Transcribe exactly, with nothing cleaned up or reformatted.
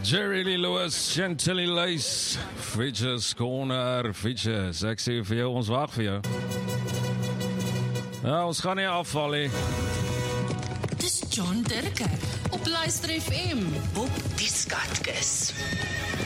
Jerry Lee Lewis, Chantilly Lace, Features Corner, Features. Ek sê vir jou, ons wag vir jou. Ja, ons gaan nie afval nie. Dis John Dirker op Luister F M op die Skatkis.